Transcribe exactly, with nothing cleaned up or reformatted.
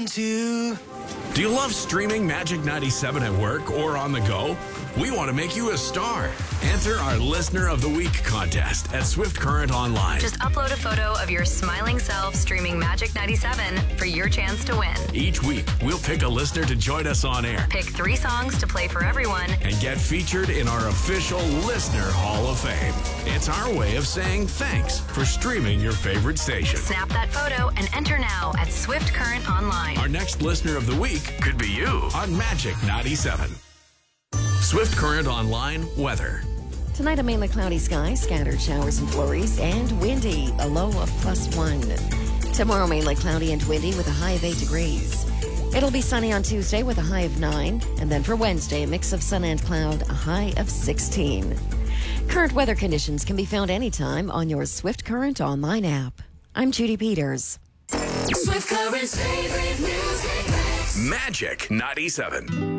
to... Do you love streaming Magic ninety-seven at work or on the go? We want to make you a star. Enter our Listener of the Week contest at Swift Current Online. Just upload a photo of your smiling self streaming Magic ninety-seven for your chance to win. Each week, we'll pick a listener to join us on air. Pick three songs to play for everyone. And get featured in our official Listener Hall of Fame. It's our way of saying thanks for streaming your favorite station. Snap that photo and enter now at Swift Current Online. Our next Listener of the Week could be you on Magic ninety-seven. Swift Current Online weather. Tonight, a mainly cloudy sky, scattered showers and flurries, and windy, a low of plus one. Tomorrow, mainly cloudy and windy with a high of eight degrees. It'll be sunny on Tuesday with a high of nine, and then for Wednesday, a mix of sun and cloud, a high of sixteen. Current weather conditions can be found anytime on your Swift Current Online app. I'm Judy Peters. Swift Current's favorite music mix. Magic ninety-seven.